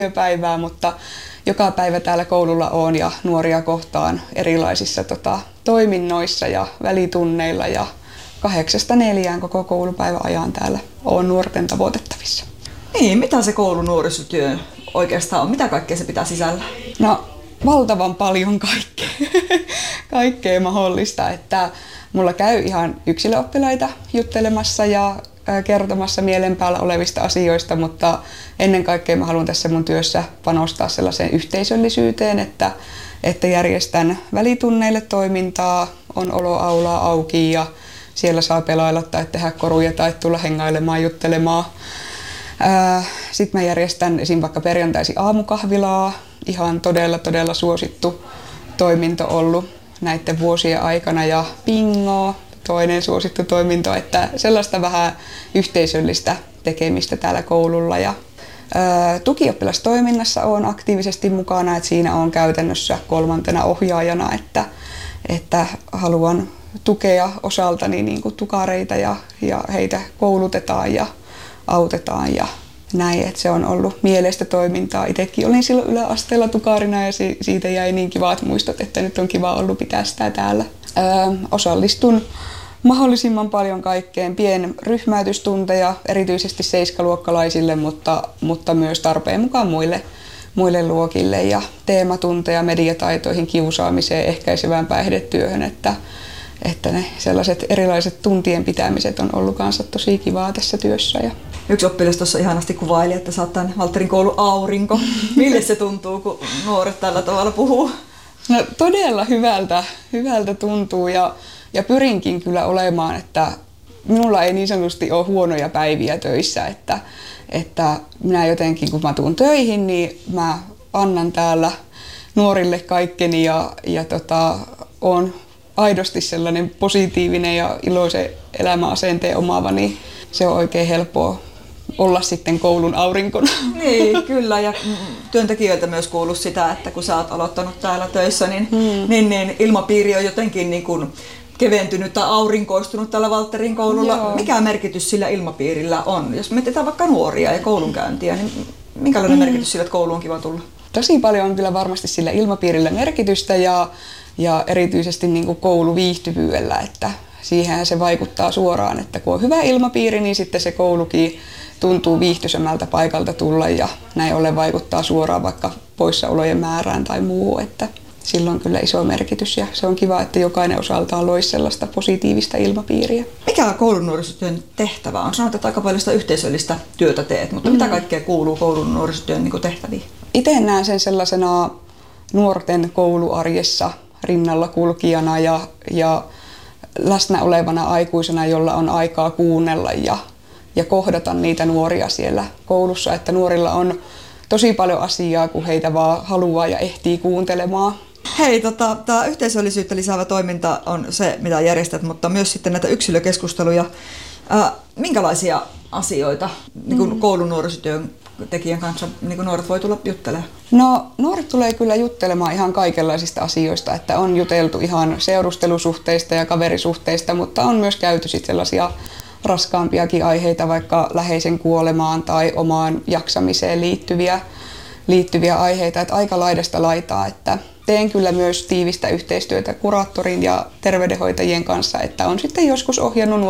päivää, mutta joka päivä täällä koululla on ja nuoria kohtaan erilaisissa toiminnoissa ja välitunneilla ja 8–4 koko koulupäivän ajan täällä on nuorten tavoitettavissa. Niin, mitä se koulun nuorisotyö oikeastaan on? Mitä kaikkea se pitää sisällä? No, valtavan paljon kaikkea, kaikkea mahdollista, että mulla käy ihan yksilöoppilaita juttelemassa ja kertomassa mielen päällä olevista asioista, mutta ennen kaikkea mä haluan tässä mun työssä panostaa sellaiseen yhteisöllisyyteen, että järjestän välitunneille toimintaa, on oloaulaa auki ja siellä saa pelailla tai tehdä koruja tai tulla hengailemaan, juttelemaan. Sitten mä järjestän esim. Vaikka perjantaisin aamukahvilaa, ihan todella suosittu toiminto ollut näiden vuosien aikana, ja bingo, toinen suosittu toiminto, että sellaista vähän yhteisöllistä tekemistä täällä koululla. Ja tukioppilastoiminnassa olen aktiivisesti mukana, että siinä on käytännössä 3. ohjaajana, että haluan tukea osaltani niin kuin tukareita ja heitä koulutetaan ja autetaan ja näin, että se on ollut mieleistä toimintaa. Itsekin olin silloin yläasteella tukarina ja siitä jäi niin kivat muistot, että nyt on kiva ollut pitää sitä täällä. Osallistun mahdollisimman paljon kaikkeen, pienryhmäytystunteja, erityisesti 7-luokkalaisille, mutta myös tarpeen mukaan muille luokille, ja teematunteja mediataitoihin, kiusaamiseen, ehkäisevään päihdetyöhön, että ne sellaiset erilaiset tuntien pitämiset on ollut kanssa tosi kivaa tässä työssä. Yksi oppilas tuossa ihanasti kuvaili, että sä oot tämän Valtterin koulun aurinko. Mille se tuntuu, kun nuoret tällä tavalla puhuu? No todella hyvältä tuntuu ja pyrinkin kyllä olemaan, että minulla ei niin sanotusti ole huonoja päiviä töissä, että minä jotenkin kun mä tuun töihin, niin mä annan täällä nuorille kaikkeni ja on aidosti sellainen positiivinen ja iloisen elämäasenteen omaava, niin se on oikein helppoa olla sitten koulun aurinkona. Niin, kyllä. Ja työntekijöiltä myös kuuluu sitä, että kun sä oot aloittanut täällä töissä, niin ilmapiiri on jotenkin niin kuin keventynyt tai aurinkoistunut tällä Valtterin koululla. Joo. Mikä merkitys sillä ilmapiirillä on? Jos mietitään vaikka nuoria ja koulunkäyntiä, niin minkälainen merkitys sillä, että kouluun on kiva tulla? Tosi paljon on kyllä varmasti sillä ilmapiirillä merkitystä ja erityisesti niin kuin kouluviihtyvyydellä, että siihen se vaikuttaa suoraan, että kun on hyvä ilmapiiri, niin sitten se koulukin tuntuu viihtyisemmältä paikalta tulla ja näin ollen vaikuttaa suoraan vaikka poissaolojen määrään tai muuhun, että sillä on kyllä iso merkitys ja se on kiva, että jokainen osaltaan loisi sellaista positiivista ilmapiiriä. Mikä koulun nuorisotyön tehtävä on? Sanoit, että aika paljon sitä yhteisöllistä työtä teet, mutta mitä kaikkea kuuluu koulun nuorisotyön niin kuin tehtäviin? Itse näen sen sellaisena nuorten kouluarjessa rinnalla kulkijana ja läsnä olevana aikuisena, jolla on aikaa kuunnella ja kohdata niitä nuoria siellä koulussa, että nuorilla on tosi paljon asiaa, kun heitä vaan haluaa ja ehtii kuuntelemaan. Hei, tämä yhteisöllisyyttä lisäävä toiminta on se, mitä järjestät, mutta myös sitten näitä yksilökeskusteluja. Minkälaisia asioita niin kuin koulun nuorisotyön tekijän kanssa niin kuin nuoret voi tulla juttelemaan? No, nuoret tulee kyllä juttelemaan ihan kaikenlaisista asioista, että on juteltu ihan seurustelusuhteista ja kaverisuhteista, mutta on myös käyty sitten sellaisia raskaampiakin aiheita, vaikka läheisen kuolemaan tai omaan jaksamiseen liittyviä aiheita, että aika laidasta laitaa, että teen kyllä myös tiivistä yhteistyötä kuraattorin ja terveydenhoitajien kanssa, että on sitten joskus ohjannut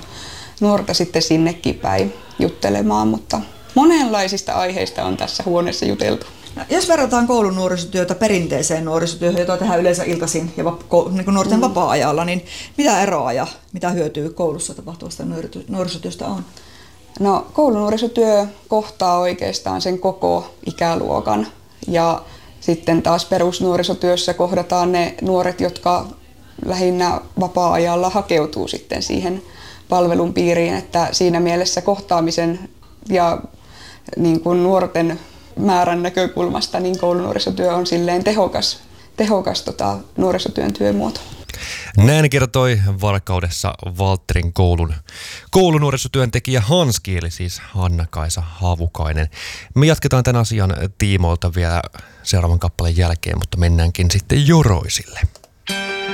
nuorta sitten sinnekin päin juttelemaan, mutta monenlaisista aiheista on tässä huoneessa juteltu. No, jos verrataan koulun nuorisotyötä perinteiseen nuorisotyöhön, jota tehdään yleensä iltaisin ja niin nuorten vapaa-ajalla, niin mitä eroa ja mitä hyötyä koulussa tapahtuvasta nuorisotyöstä on? No, koulun nuorisotyö kohtaa oikeastaan sen koko ikäluokan ja sitten taas perusnuorisotyössä kohdataan ne nuoret, jotka lähinnä vapaa-ajalla hakeutuu sitten siihen palvelun piiriin, että siinä mielessä kohtaamisen ja niin kuin nuorten määrän näkökulmasta niin koulunuorisotyö on silleen tehokas nuorisotyön työmuoto. Näin kertoi Varkaudessa Valtterin koulun nuorisotyöntekijä Hanski, eli siis Hanna-Kaisa Havukainen. Me jatketaan tämän asian tiimoilta vielä seuraavan kappaleen jälkeen, mutta mennäänkin sitten Joroisille.